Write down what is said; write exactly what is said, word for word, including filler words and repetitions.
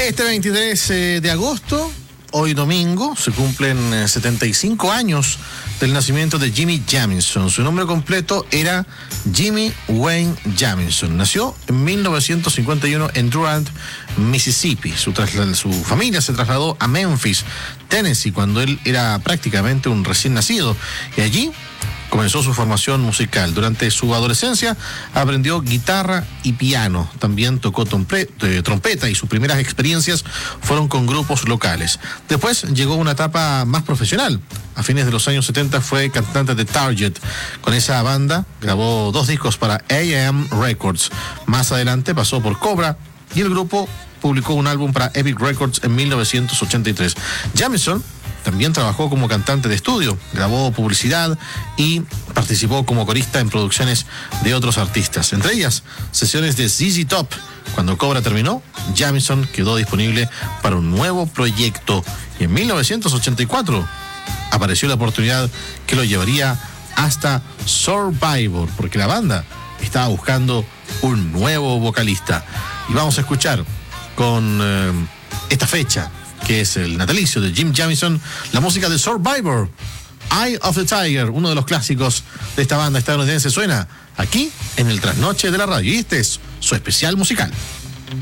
Este veintitrés de agosto, hoy domingo, se cumplen setenta y cinco años del nacimiento de Jimmy Jamison. Su nombre completo era Jimmy Wayne Jamison. Nació en mil novecientos cincuenta y uno en Durant, Mississippi. Su, trasl- su familia se trasladó a Memphis, Tennessee, cuando él era prácticamente un recién nacido. Y allí comenzó su formación musical. Durante su adolescencia aprendió guitarra y piano. También tocó trompe- eh, trompeta y sus primeras experiencias fueron con grupos locales. Después llegó una etapa más profesional. A fines de los años setenta fue cantante de Target. Con esa banda grabó dos discos para A M Records. Más adelante pasó por Cobra y el grupo publicó un álbum para Epic Records en mil novecientos ochenta y tres. Jamison también trabajó como cantante de estudio, grabó publicidad y participó como corista en producciones de otros artistas, entre ellas sesiones de Z Z Top. Cuando Cobra terminó, Jamison quedó disponible para un nuevo proyecto y en mil novecientos ochenta y cuatro apareció la oportunidad que lo llevaría hasta Survivor, porque la banda estaba buscando un nuevo vocalista. Y vamos a escuchar con eh, esta fecha, que es el natalicio de Jim Jamison, la música de Survivor, Eye of the Tiger, uno de los clásicos de esta banda estadounidense. Suena aquí en el Trasnoche de la Radio y este es su especial musical.